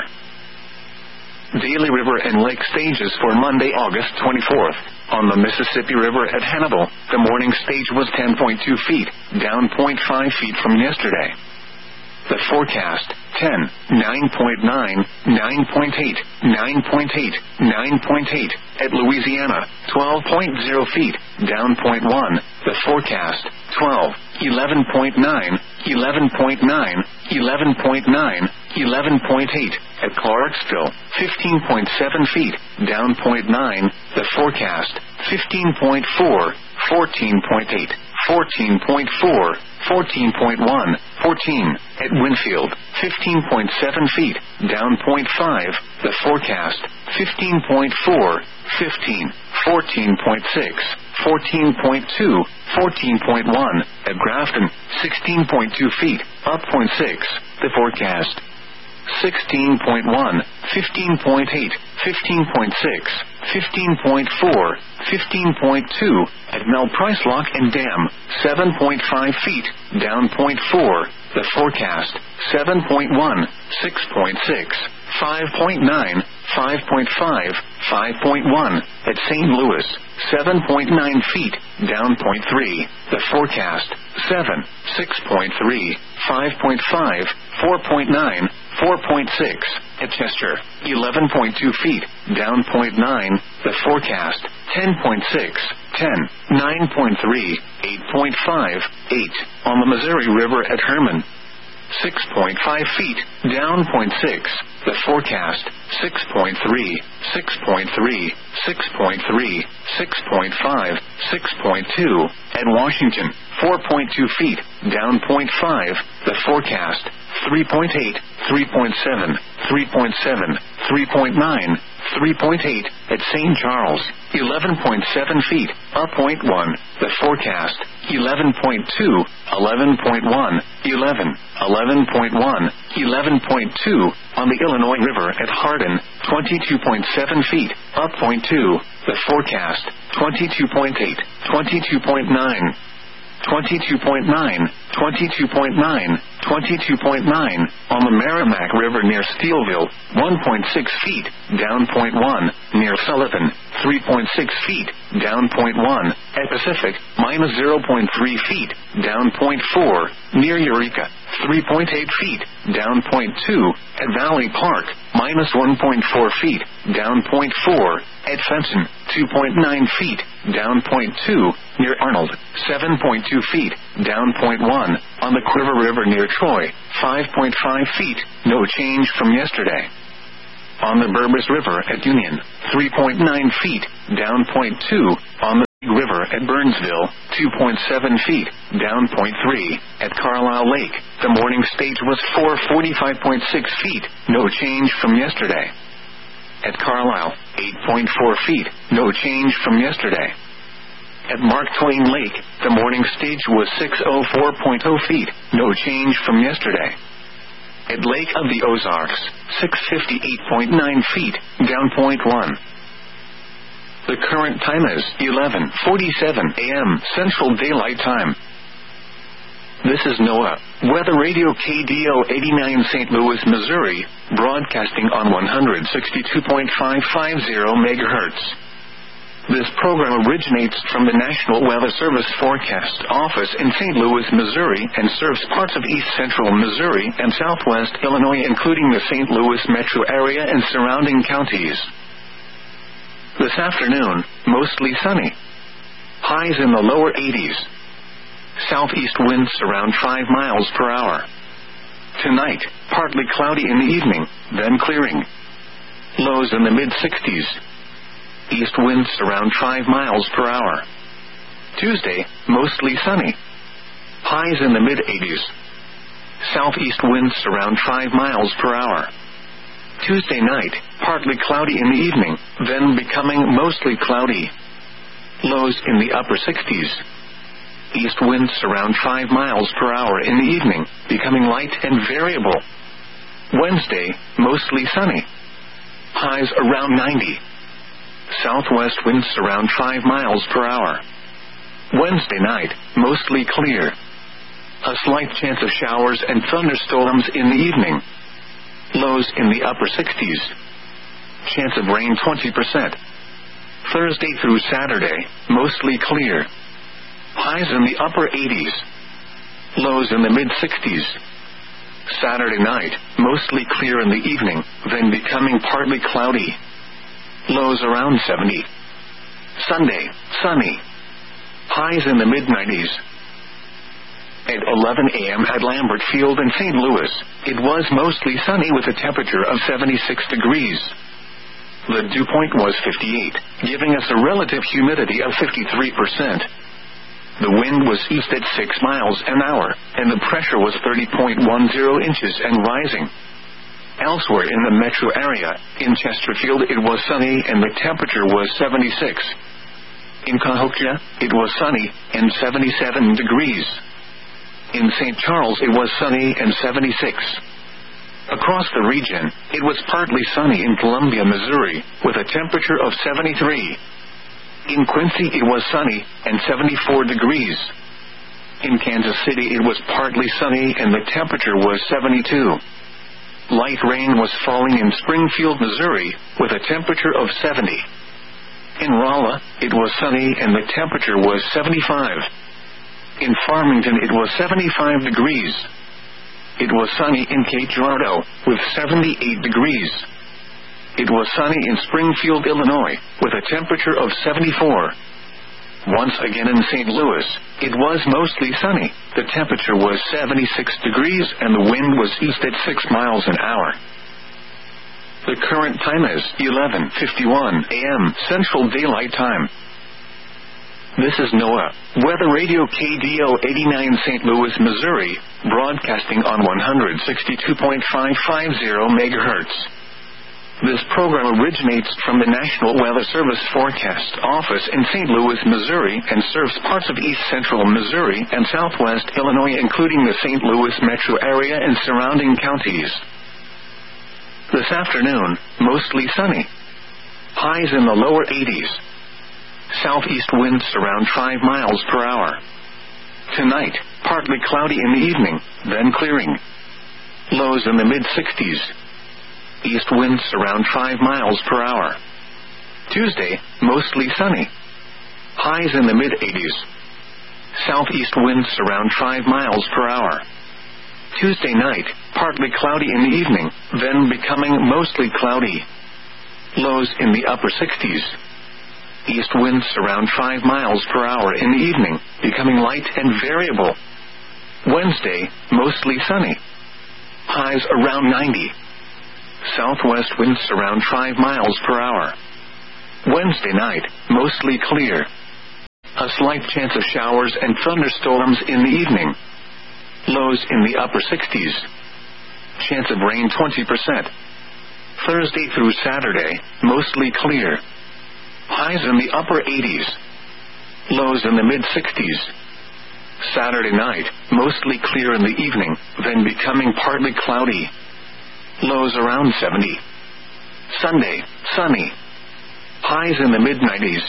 Daily river and lake stages for Monday, August 24th. On the Mississippi River at Hannibal, the morning stage was 10.2 feet, down 0.5 feet from yesterday. The forecast, 10, 9.9, 9.8, 9.8, 9.8. At Louisiana, 12.0 feet, down 0.1. The forecast, 12, 11.9, 11.9, 11.9, 11.8. At Clarksville, 15.7 feet, down 0.9. The forecast, 15.4, 14.8, 14.4, 14.1, 14. At Winfield, 15.7 feet, down 0.5. The forecast, 15.4, 15, 14.6, 14.2, 14.1. At Grafton, 16.2 feet, up 0.6. The forecast, 16.1, 15.8, 15.6, 15.4, 15.2. At Mel Price Lock and Dam, 7.5 feet, down 0.4. The forecast, 7.1, 6.6, 5.9, 5.5, 5.1. At St. Louis, 7.9 feet, down 0.3. The forecast, 7, 6.3, 5.5, 4.9, 4.6. At Chester, 11.2 feet, down 0.9. The forecast, 10.6, 10, 9.3, 8.5, 8. On the Missouri River at Herman, 6.5 feet, down 0.6. The forecast, 6.3, 6.3, 6.3, 6.5, 6.2. At Washington, 4.2 feet, down 0.5. The forecast, 3.8, 3.7, 3.7, 3.9, 3.8. At St. Charles, 11.7 feet, up 0.1. The forecast, 11.2, 11.1, 11, 11.1, 11.2. On the Illinois River at Hardin, 22.7 feet, up 0.2. The forecast, 22.8, 22.9. 22.9, 22.9, 22.9. On the Merrimack River near Steelville, 1.6 feet, down 0.1. Near Sullivan, 3.6 feet, down 0.1. At Pacific, minus 0.3 feet, down 0.4. Near Eureka, 3.8 feet, down 0.2. At Valley Park, minus 1.4 feet, down 0.4. At Fenton, 2.9 feet, down 0.2. Near Arnold, 7.2 feet, down 0.1. On the Quiver River near Troy, 5.5 feet, no change from yesterday. On the Burbus River at Union, 3.9 feet, down 0.2. On the River at Burnsville, 2.7 feet, down 0.3. At Carlisle Lake, the morning stage was 445.6 feet, no change from yesterday. At Carlisle, 8.4 feet, no change from yesterday. At Mark Twain Lake, the morning stage was 604.0 feet, no change from yesterday. At Lake of the Ozarks, 658.9 feet, down 0.1. The current time is 11:47 a.m. Central Daylight Time. This is NOAA Weather Radio KDO 89 St. Louis, Missouri, broadcasting on 162.550 MHz. This program originates from the National Weather Service Forecast Office in St. Louis, Missouri, and serves parts of east central Missouri and southwest Illinois, including the St. Louis metro area and surrounding counties. This afternoon, mostly sunny. Highs in the lower 80s. Southeast winds around 5 miles per hour. Tonight, partly cloudy in the evening, then clearing. Lows in the mid-60s. East winds around 5 miles per hour. Tuesday, mostly sunny. Highs in the mid-80s. Southeast winds around 5 miles per hour. Tuesday night, partly cloudy in the evening, then becoming mostly cloudy. Lows in the upper 60s. East winds around 5 miles per hour in the evening, becoming light and variable. Wednesday, mostly sunny. Highs around 90. Southwest winds around 5 miles per hour. Wednesday night, mostly clear. A slight chance of showers and thunderstorms in the evening. Lows in the upper 60s. Chance of rain 20%. Thursday through Saturday, mostly clear. Highs in the upper 80s. Lows in the mid-60s. Saturday night, mostly clear in the evening, then becoming partly cloudy. Lows around 70. Sunday, sunny. Highs in the mid-90s. At 11 a.m. at Lambert Field in St. Louis, it was mostly sunny with a temperature of 76 degrees. The dew point was 58, giving us a relative humidity of 53%. The wind was east at 6 miles an hour, and the pressure was 30.10 inches and rising. Elsewhere in the metro area, in Chesterfield it was sunny and the temperature was 76. In Cahokia, it was sunny and 77 degrees. In St. Charles it was sunny and 76. Across the region, it was partly sunny in Columbia, Missouri, with a temperature of 73. In Quincy it was sunny and 74 degrees. In Kansas City it was partly sunny and the temperature was 72. Light rain was falling in Springfield, Missouri, with a temperature of 70. In Rolla, it was sunny and the temperature was 75. In Farmington it was 75 degrees. It was sunny in Cape Girardeau, with 78 degrees. It was sunny in Springfield, Illinois, with a temperature of 74. Once again in St. Louis, it was mostly sunny. The temperature was 76 degrees and the wind was east at 6 miles an hour. The current time is 11:51 a.m. Central Daylight Time. This is NOAA Weather Radio KDO 89 St. Louis, Missouri, broadcasting on 162.550 MHz. This program originates from the National Weather Service Forecast Office in St. Louis, Missouri, and serves parts of east central Missouri and southwest Illinois, including the St. Louis metro area and surrounding counties. This afternoon, mostly sunny. Highs in the lower 80s. Southeast winds around 5 miles per hour. Tonight, partly cloudy in the evening, then clearing. Lows in the mid-60s. East winds around 5 miles per hour. Tuesday, mostly sunny. Highs in the mid-80s. Southeast winds around 5 miles per hour. Tuesday night, partly cloudy in the evening, then becoming mostly cloudy. Lows in the upper 60s. East winds around 5 miles per hour in the evening, becoming light and variable. Wednesday, mostly sunny. Highs around 90. Southwest winds around 5 miles per hour. Wednesday night, mostly clear. A slight chance of showers and thunderstorms in the evening. Lows in the upper 60s. Chance of rain 20%. Thursday through Saturday, mostly clear. Highs in the upper 80s. Lows in the mid-60s. Saturday night, mostly clear in the evening, then becoming partly cloudy. Lows around 70. Sunday, sunny. Highs in the mid-90s.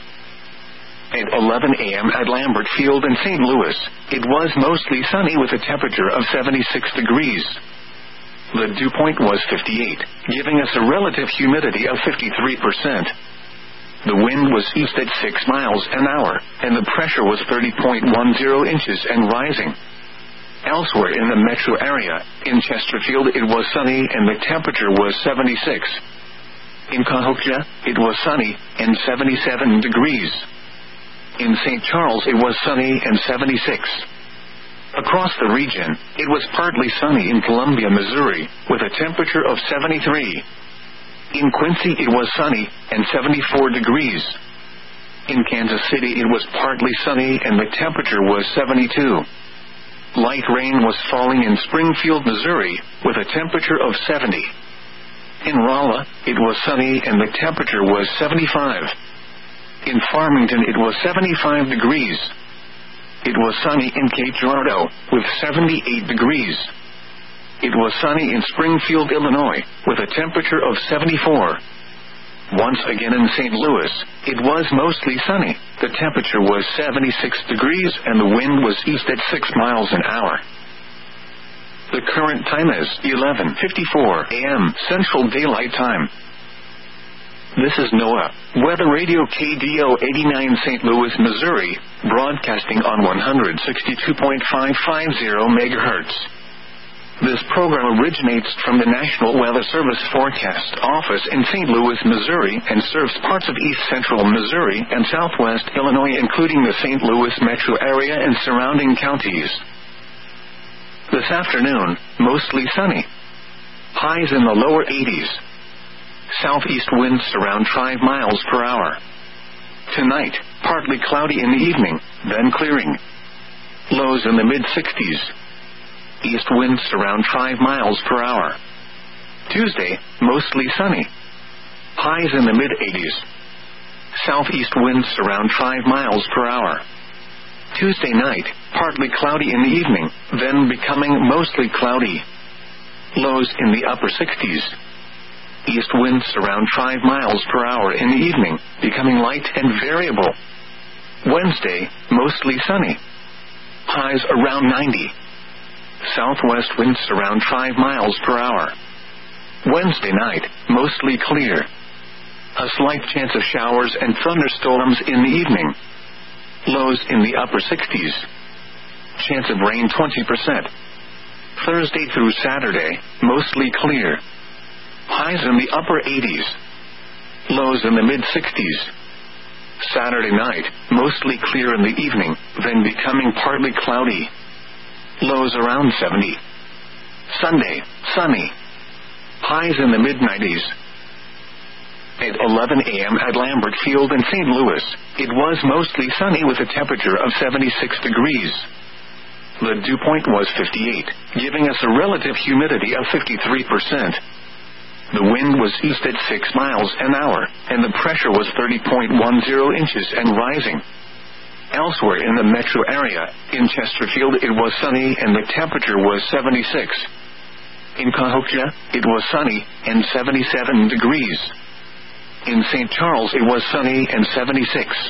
At 11 a.m. at Lambert Field in St. Louis, it was mostly sunny with a temperature of 76 degrees. The dew point was 58, giving us a relative humidity of 53%. The wind was east at 6 miles an hour, and the pressure was 30.10 inches and rising. Elsewhere in the metro area, in Chesterfield it was sunny and the temperature was 76. In Cahokia, it was sunny and 77 degrees. In St. Charles it was sunny and 76. Across the region, it was partly sunny in Columbia, Missouri, with a temperature of 73. In Quincy it was sunny and 74 degrees. In Kansas City it was partly sunny and the temperature was 72. Light rain was falling in Springfield, Missouri, with a temperature of 70. In Rolla, it was sunny and the temperature was 75. In Farmington it was 75 degrees. It was sunny in Cape Girardeau, with 78 degrees. It was sunny in Springfield, Illinois, with a temperature of 74. Once again in St. Louis, it was mostly sunny. The temperature was 76 degrees and the wind was east at 6 miles an hour. The current time is 11:54 a.m. Central Daylight Time. This is NOAA, Weather Radio KDO 89 St. Louis, Missouri, broadcasting on 162.550 MHz. This program originates from the National Weather Service Forecast Office in St. Louis, Missouri, and serves parts of east central Missouri and southwest Illinois, including the St. Louis metro area and surrounding counties. This afternoon, mostly sunny. Highs in the lower 80s. Southeast winds around 5 miles per hour. Tonight, partly cloudy in the evening, then clearing. Lows in the mid-60s. East winds around 5 miles per hour. Tuesday, mostly sunny. Highs in the mid-80s. Southeast winds around 5 miles per hour. Tuesday night, partly cloudy in the evening, then becoming mostly cloudy. Lows in the upper 60s. East winds around 5 miles per hour in the evening, becoming light and variable. Wednesday, mostly sunny. Highs around 90. Southwest winds around 5 miles per hour. Wednesday night, mostly clear. A slight chance of showers and thunderstorms in the evening. Lows in the upper 60s. Chance of rain 20%. Thursday through Saturday, mostly clear. Highs in the upper 80s. Lows in the mid-60s. Saturday night, mostly clear in the evening, then becoming partly cloudy. Lows around 70. Sunday, sunny. Highs in the mid-90s. At 11 a.m. at Lambert Field in St. Louis, it was mostly sunny with a temperature of 76 degrees. The dew point was 58, giving us a relative humidity of 53%. The wind was east at 6 miles an hour, and the pressure was 30.10 inches and rising. Elsewhere in the metro area, in Chesterfield it was sunny and the temperature was 76. In Cahokia, it was sunny and 77 degrees. In St. Charles it was sunny and 76.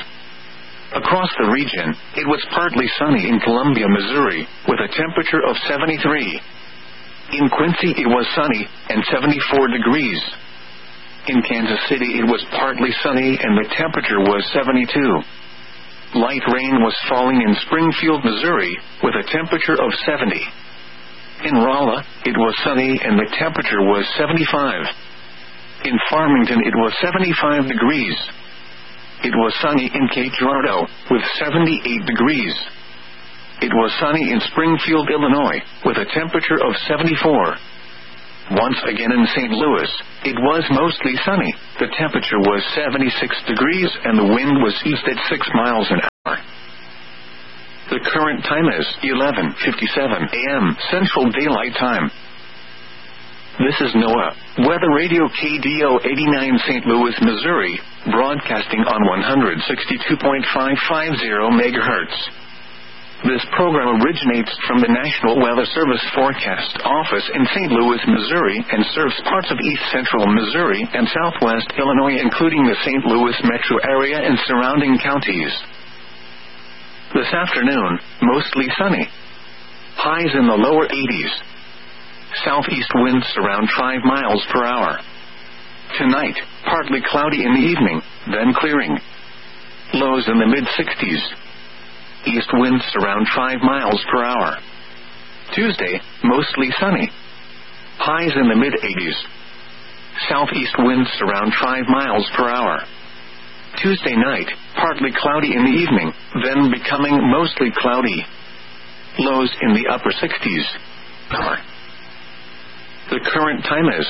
Across the region, it was partly sunny in Columbia, Missouri, with a temperature of 73. In Quincy it was sunny and 74 degrees. In Kansas City it was partly sunny and the temperature was 72. Light rain was falling in Springfield, Missouri, with a temperature of 70. In Rolla, it was sunny and the temperature was 75. In Farmington it was 75 degrees. It was sunny in Cape Girardeau, with 78 degrees. It was sunny in Springfield, Illinois, with a temperature of 74. Once again in St. Louis, it was mostly sunny. The temperature was 76 degrees and the wind was east at 6 miles an hour. The current time is 11:57 a.m. Central Daylight Time. This is NOAA Weather Radio KDO 89 St. Louis, Missouri, broadcasting on 162.550 MHz. This program originates from the National Weather Service Forecast Office in St. Louis, Missouri, and serves parts of east central Missouri and southwest Illinois, including the St. Louis metro area and surrounding counties. This afternoon, mostly sunny. Highs in the lower 80s. Southeast winds around 5 miles per hour. Tonight, partly cloudy in the evening, then clearing. Lows in the mid-60s. East winds around 5 miles per hour. Tuesday, mostly sunny. Highs in the mid-80s. Southeast winds around 5 miles per hour. Tuesday night, partly cloudy in the evening, then becoming mostly cloudy. Lows in the upper 60s. The current time is